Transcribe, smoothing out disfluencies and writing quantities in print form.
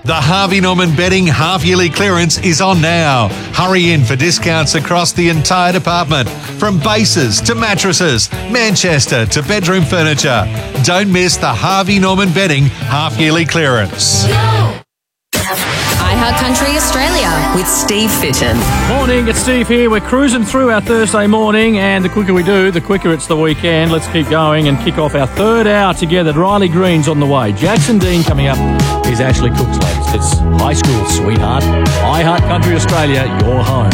The Harvey Norman Bedding half-yearly clearance is on now. Hurry in for discounts across the entire department, from bases to mattresses, Manchester to bedroom furniture. Don't miss the Harvey Norman Bedding half-yearly clearance. iHeart Country Australia with Steve Fitton. Morning, it's Steve here. We're cruising through our Thursday morning, and the quicker we do, the quicker it's the weekend. Let's keep going and kick off our third hour together. Riley Green's on the way. Jackson Dean coming up. Here's Ashley Cooks, ladies. It's high school, sweetheart. iHeart Country Australia, your home.